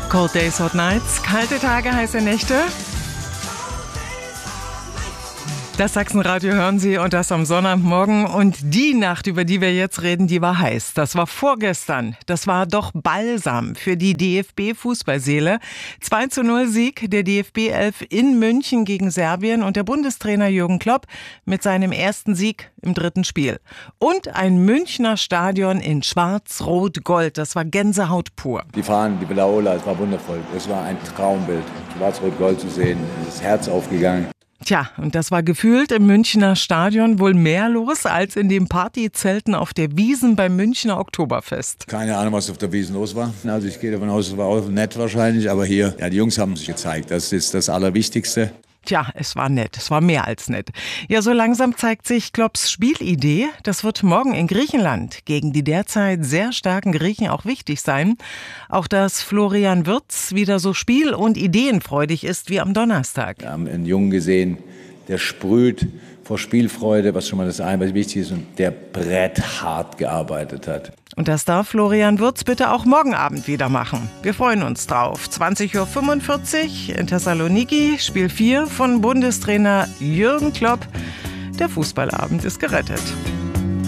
Cold Days, Hot Nights, kalte Tage, heiße Nächte. Das Sachsenradio hören Sie und das am Sonnabendmorgen. Und die Nacht, über die wir jetzt reden, die war heiß. Das war vorgestern. Das war doch Balsam für die DFB-Fußballseele. 2:0 Sieg der DFB-11 in München gegen Serbien und der Bundestrainer Jürgen Klopp mit seinem ersten Sieg im dritten Spiel. Und ein Münchner Stadion in Schwarz-Rot-Gold. Das war Gänsehaut pur. Die Fahnen, die Blaue, es war wundervoll. Es war ein Traumbild. Schwarz-Rot-Gold zu sehen, das Herz aufgegangen. Tja, und das war gefühlt im Münchner Stadion wohl mehr los als in den Partyzelten auf der Wiesn beim Münchner Oktoberfest. Keine Ahnung, was auf der Wiesn los war. Also ich gehe davon aus, es war auch nett wahrscheinlich, aber hier, ja, die Jungs haben sich gezeigt. Das ist das Allerwichtigste. Tja, es war nett, es war mehr als nett. Ja, so langsam zeigt sich Klopps Spielidee. Das wird morgen in Griechenland gegen die derzeit sehr starken Griechen auch wichtig sein. Auch dass Florian Wirtz wieder so spiel- und ideenfreudig ist wie am Donnerstag. Wir haben einen Jungen gesehen, der sprüht vor Spielfreude, was schon mal das eine, was wichtig ist, und der bretthart gearbeitet hat. Und das darf Florian Wirtz bitte auch morgen Abend wieder machen. Wir freuen uns drauf. 20:45 Uhr in Thessaloniki, Spiel 4 von Bundestrainer Jürgen Klopp. Der Fußballabend ist gerettet.